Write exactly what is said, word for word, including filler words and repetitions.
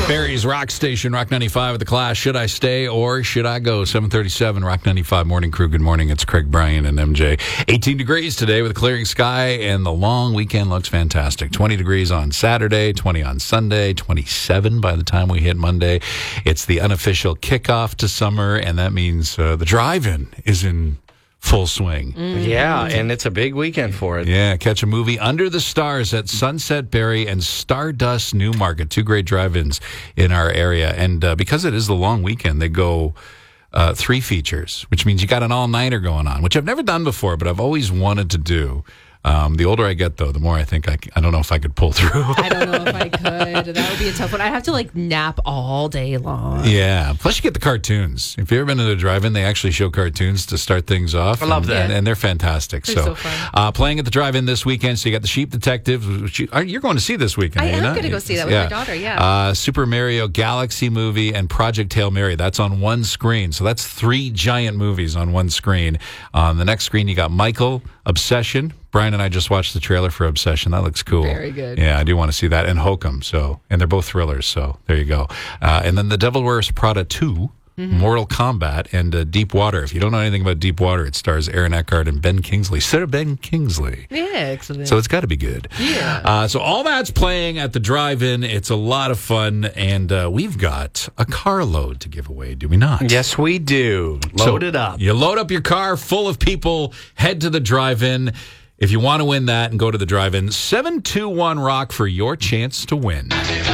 Barry's Rock Station, Rock ninety-five with the Clash. Should I stay or should I go? seven thirty-seven, Rock ninety-five Morning Crew. Good morning. It's Craig, Brian, and M J. eighteen degrees today with a clearing sky, and the long weekend looks fantastic. twenty degrees on Saturday, twenty on Sunday, twenty-seven by the time we hit Monday. It's the unofficial kickoff to summer, and that means uh, the drive-in is in full swing. Mm-hmm. Yeah, and it's a big weekend for it. Yeah, catch a movie Under the Stars at Sunset Berry and Stardust Newmarket. Two great drive-ins in our area. And uh, because it is the long weekend, they go uh, three features, which means you got an all-nighter going on, which I've never done before, but I've always wanted to do. Um, the older I get, though, the more I think I, I don't know if I could pull through. I don't know if I could. That would be a tough one. I'd have to, like, nap all day long. Yeah. Plus, you get the cartoons. If you've ever been to the drive-in, they actually show cartoons to start things off. I love and, that. And, and they're fantastic. They're so, so fun. Uh, playing at the drive-in this weekend, so you got The Sheep Detectives, which you, are, you're going to see this weekend, I are you am not? going to go see that with yeah. my daughter, yeah. Uh, Super Mario Galaxy movie and Project Hail Mary. That's on one screen. So that's three giant movies on one screen. On the next screen, you got Michael, Obsession. Brian and I just watched the trailer for Obsession. That looks cool. Very good. Yeah, I do want to see that. And Hokum. So, and they're both thrillers. So there you go. Uh, and then The Devil Wears Prada two, mm-hmm. Mortal Kombat, and uh, Deep Water. If you don't know anything about Deep Water, it stars Aaron Eckhart and Ben Kingsley. Sarah Ben Kingsley. Yeah, excellent. So it's got to be good. Yeah. Uh, so all that's playing at the drive-in. It's a lot of fun. And uh, we've got a carload to give away, do we not? Yes, we do. Load So it up. You load up your car full of people, head to the drive-in. If you want to win that and go to the drive-in, seven two one Rock for your chance to win.